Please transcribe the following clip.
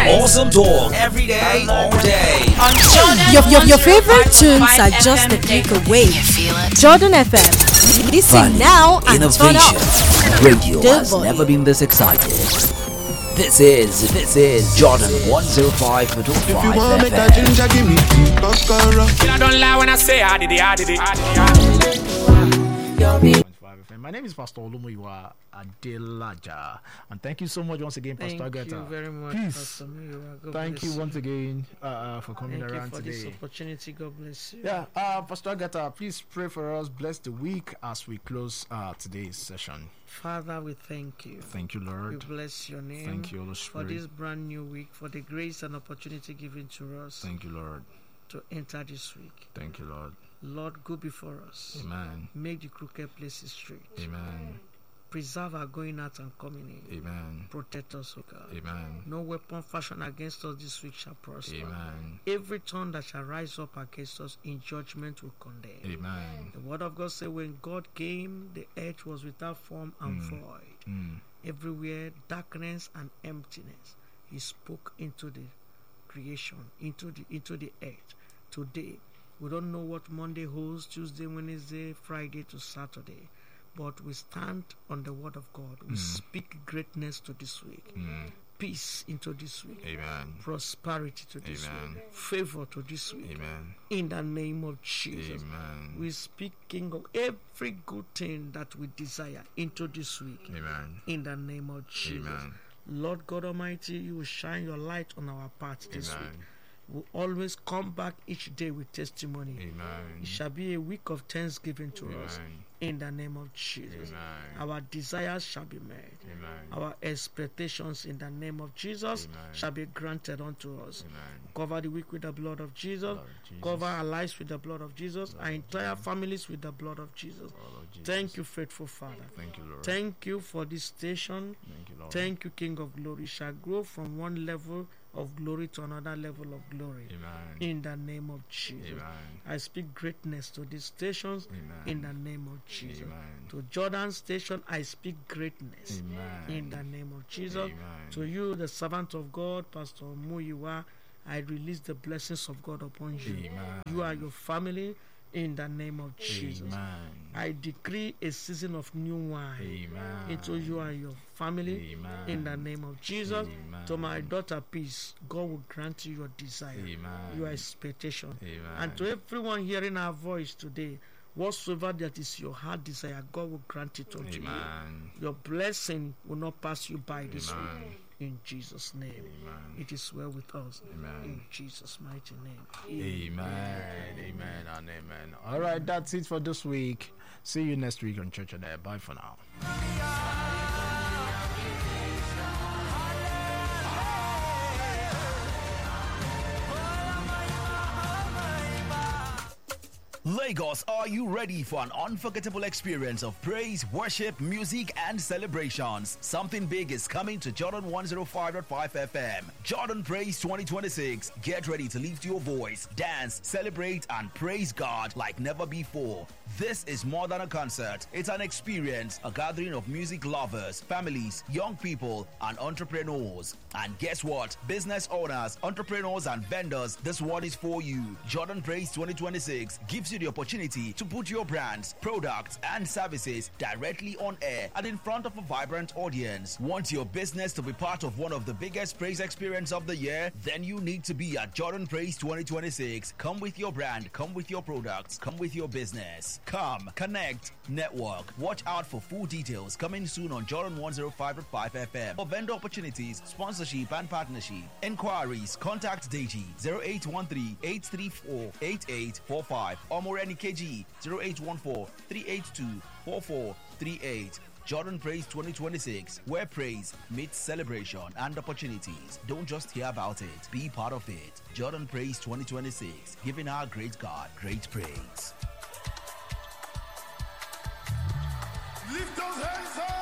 Awesome talk every day, all day. On Jordan Your favorite tunes are just a click away. Jordan FM. Listen Fun, now and turn innovation. up. Radio The has volume. never been this excited. This is Jordan 105.5 If you want make a ginger, give me tea, kokoro. I don't lie when I say I did it. My name is Pastor Olumuyiwa Adelaja, and thank you so much once again, Pastor Thank Agatha. you very much, Please, Pastor Muyiwa. God thank bless you once again for coming Thank you around for today. this opportunity. God bless you. Yeah, Pastor Agatha, please pray for us. Bless the week as we close today's session. Father, we thank you. Thank you, We Lord. bless your name. Thank you, Holy for this Spirit. brand new week, for the grace and opportunity given to us Thank you, Lord. to enter this week. Thank you, Lord. Lord, go before us. Amen. Make the crooked places straight. Amen. Preserve our going out and coming in. Amen. Protect us, O God. Amen. No weapon fashioned against us this week shall prosper. Amen. Every tongue that shall rise up against us in judgment will condemn. Amen. The word of God says, when God came, the earth was without form and void. Mm. Everywhere darkness and emptiness. He spoke into the creation, into the earth. Today, we don't know what Monday holds, Tuesday, Wednesday, Friday to Saturday. But we stand on the word of God. We speak greatness to this week. Peace into this week. Amen. Prosperity to this Amen. week. Favor to this week. Amen. In the name of Jesus. Amen. We speak, King of every good thing that we desire into this week. Amen. In the name of Jesus. Amen. Lord God Almighty, you will shine your light on our path this Amen. week. We'll always come back each day with testimony. Amen. It shall be a week of thanksgiving to us. Amen. In the name of Jesus. Amen. Our desires shall be met. Amen. Our expectations in the name of Jesus Amen. shall be granted unto us. Amen. Cover the week with the blood of Jesus. Blood of Jesus. Cover our lives with the blood of Jesus. Our entire families with the blood of Jesus. Blood of Jesus. Thank you, faithful Father. Thank you, Lord. Thank you for this station. Thank you, Lord. Thank you, King of Glory. Shall grow from one level of glory to another level of glory. Amen. In the name of Jesus. Amen. I speak greatness to these stations. Amen. In the name of Jesus. Amen. To Jordan Station, I speak greatness. Amen. In the name of Jesus. Amen. To you, the servant of God, Pastor Muyiwa, I release the blessings of God upon you. Amen. You are your family. In the name of Jesus. Amen. I decree a season of new wine Amen. into you and your family. Amen. In the name of Jesus. Amen. To my daughter, peace. God will grant you your desire, Amen. your expectation. Amen. And to everyone hearing our voice today, whatsoever that is your heart desire, God will grant it unto you. Amen. Your blessing will not pass you by this Amen. week. In Jesus' name. Amen. It is well with us. Amen. In Jesus' mighty name. Amen. Amen and amen. All right, that's it for this week. See you next week on Church and Air. Bye for now. Lagos, are you ready for an unforgettable experience of praise, worship, music, and celebrations? Something big is coming to Jordan 105.5 FM. Jordan Praise 2026. Get ready to lift your voice, dance, celebrate, and praise God like never before. This is more than a concert. It's an experience, a gathering of music lovers, families, young people, and entrepreneurs. And guess what? Business owners, entrepreneurs, and vendors, this one is for you. Jordan Praise 2026 gives you the opportunity to put your brands, products, and services directly on air and in front of a vibrant audience. Want your business to be part of one of the biggest praise experience of the year? Then you need to be at Jordan Praise 2026. Come with your brand, come with your products, come with your business. Come, connect, network. Watch out for full details coming soon on Jordan 105.5 FM. For vendor opportunities, sponsorship, and partnership. Inquiries, contact Deji 0813-834-8845 or Moreni KG 0814-382-4438. Jordan Praise 2026, where praise meets celebration and opportunities. Don't just hear about it, be part of it. Jordan Praise 2026, giving our great God great praise. Lift those hands up.